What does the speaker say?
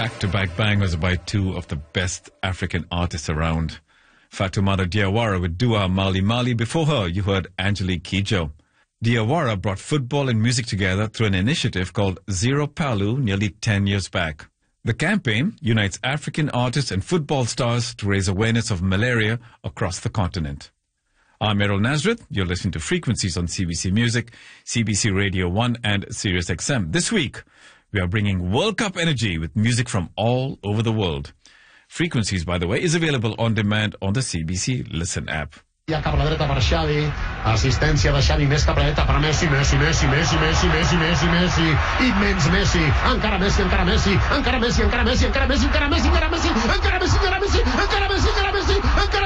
back-to-back bangers by two of the best African artists around. Fatoumata Diawara with Dua Mali Mali. Before her, you heard Angelique Kidjo. Diawara brought football and music together through an initiative called Zero Palu nearly 10 years back. The campaign unites African artists and football stars to raise awareness of malaria across the continent. I'm Errol Nazareth. You're listening to Frequencies on CBC Music, CBC Radio 1 and Sirius XM. This week, we are bringing World Cup energy with music from all over the world. Frequencies, by the way, is available on demand on the CBC Listen app. Ja cap a la dreta per Xavi, assistència de Xavi més cap a la dreta per Messi, Messi, immens Messi, encara Messi, encara Messi, encara Messi, encara Messi, encara Messi, encara Messi, encara Messi, encara Messi, encara Messi, encara Messi, encara Messi, encara Messi, encara